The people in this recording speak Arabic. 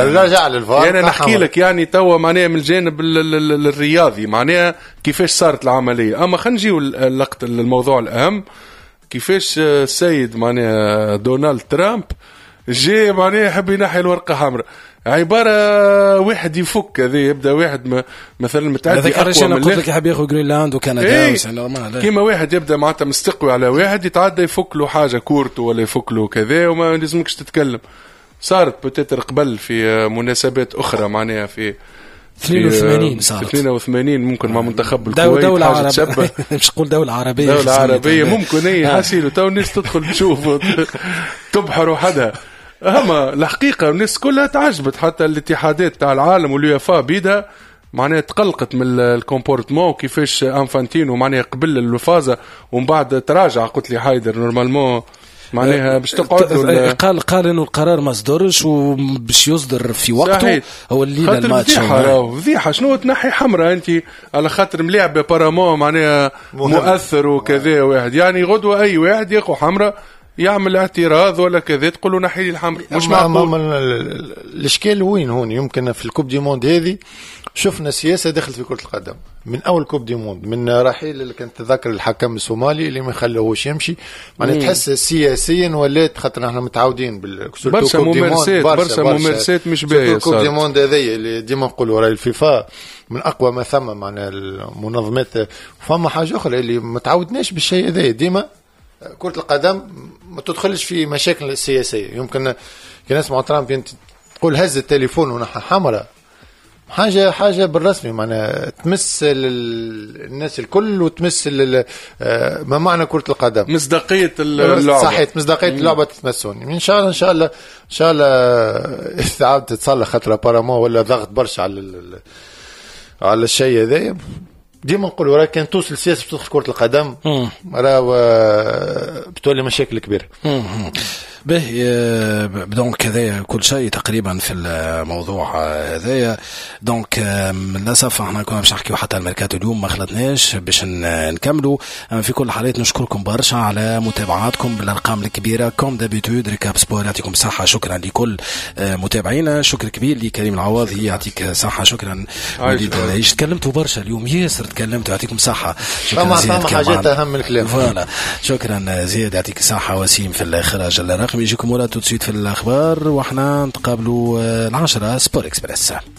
رجع للفار. يعني نحكي لك يعني توا معناها من الجانب الرياضي معناها كيفاش صارت العملية. أما خلينا نجيو اللقطة الموضوع الأهم، كيفاش السيد معناها دونالد ترامب جاي معناها يحب ينحي الورقة حمراء. عبارة واحد يفك هذا يبدأ واحد مثلا متعدي أقوى من اللي يحب ياخذ جرينلاند وكندا كيما واحد يبدأ معناتها مستقوي على واحد يتعدى يفك له حاجة كورته ولا يفك له كذا وما لازمكش تتكلم. صارت بتتر قبل في مناسبات أخرى معناها في 82 صارت 82 ممكن مع منتخب الكويت دولة عربية مش نقول دولة عربية ممكن هي حاسيلو تو الناس تدخل تشوف تبحر وحدها. أما الحقيقة الناس كلها تعجبت حتى الاتحادات تاع العالم واليوفا بيدها معناها تقلقت من الكومبورتمون كيفاش انفانتينو معناها قبل الفازة ومن بعد تراجع. قلت لي حيدر نورمالمون معناها باش تقعد قال انه القرار ما صدرش وباش يصدر في وقته صحيح. هو الليله الماتش فضيحه شنو تنحي حمراء انت على خاطر ملاعب بارامون معناها مؤثر وكذا واحد يعني غدوه اي واحد ياخذ حمراء يعمل اعتراض ولا كذا تقولوا نحي لي الحمراء مش معقول. الاشكال وين هون يمكن في الكوب دي موند هذه شفنا سياسة دخلت في كرة القدم من أول كوب دي موند من رحيل اللي كانت تذكر الحكم الصومالي اللي ما خلوهوش يمشي معناها تحس سياسيا ولات خاطر احنا متعودين برشا ممارسات مش باهية. كوب دي موند هذه اللي ديما نقولوا راهي الفيفا من أقوى ما ثم معناها المنظمات. فما حاجة أخرى اللي ما تعودناش بالشيء هذا ديما كرة القدم ما تدخلش في مشاكل سياسية. يمكن كي نسمع ترامب تقول هز التليفون ونحى حمراء حاجة بالرسمي معناها تمس الناس الكل وتمس ما معنى كرة القدم مصداقية اللعبة. صحيح مصداقية اللعبة تتمسوني إن شاء الله استعادة تتصلح خاطر بارامون ولا ضغط برشا على الشيء هذا. ديما نقولوا راه كان توصل السياسة بتدخل كرة القدم راه بتولي مشاكل كبيرة. به دونك كذا كل شيء تقريبا في الموضوع هذايا. دونك للاسف احنا كنا باش نحكيو حتى الميركاتو اليوم ما خلطناش باش نكملوا. في كل الحالات نشكركم برشا على متابعاتكم بالارقام الكبيره كوم دابيتود. ريكاب سبور يعطيكم الصحه. شكرا لكل متابعينا. شكر كبير لكريم العواضي يعطيك صحه. شكرا وليد العيش. تكلمتوا برشا اليوم ياسر تكلمتوا يعطيكم صحه. شكرا زياد حاجات اهم من الكلام. فوالا شكرا زياد يعطيك الصحه. وسيم في الاخراج الرقمي يجيكم ولا تسويت في الاخبار واحنا نتقابلوا 10 سبور اكسبريس.